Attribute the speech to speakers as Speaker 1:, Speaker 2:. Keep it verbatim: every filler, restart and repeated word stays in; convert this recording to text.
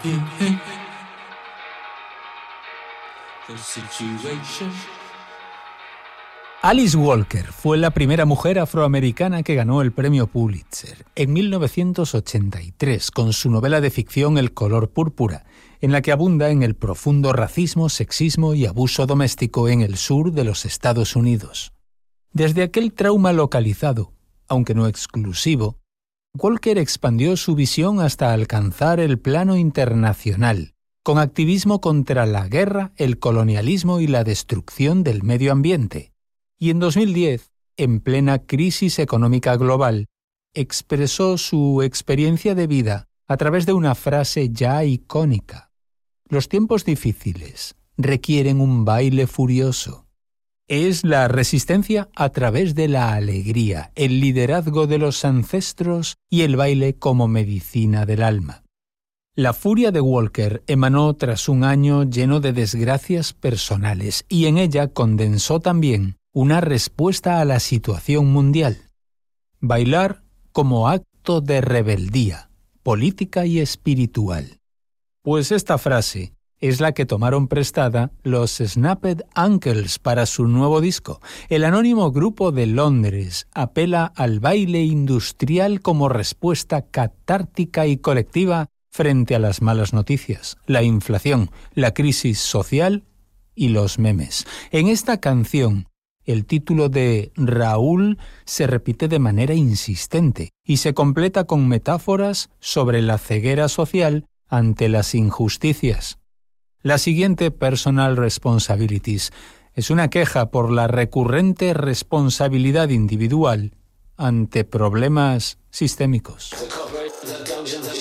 Speaker 1: Alice Walker fue la primera mujer afroamericana que ganó el premio Pulitzer en mil novecientos ochenta y tres con su novela de ficción El color púrpura, en la que abunda en el profundo racismo, sexismo y abuso doméstico en el sur de los Estados Unidos. Desde aquel trauma localizado, aunque no exclusivo, Walker expandió su visión hasta alcanzar el plano internacional, con activismo contra la guerra, el colonialismo y la destrucción del medio ambiente. Y en dos mil diez, en plena crisis económica global, expresó su experiencia de vida a través de una frase ya icónica. Los tiempos difíciles requieren un baile furioso. Es la resistencia a través de la alegría, el liderazgo de los ancestros y el baile como medicina del alma. La furia de Walker emanó tras un año lleno de desgracias personales y en ella condensó también una respuesta a la situación mundial. Bailar como acto de rebeldía, política y espiritual. Pues esta frase es la que tomaron prestada los Snapped Ankles para su nuevo disco. El anónimo grupo de Londres apela al baile industrial como respuesta catártica y colectiva frente a las malas noticias, la inflación, la crisis social y los memes. En esta canción, el título de Raúl se repite de manera insistente y se completa con metáforas sobre la ceguera social ante las injusticias. La siguiente, Personal Responsibilities, es una queja por la recurrente responsabilidad individual ante problemas sistémicos.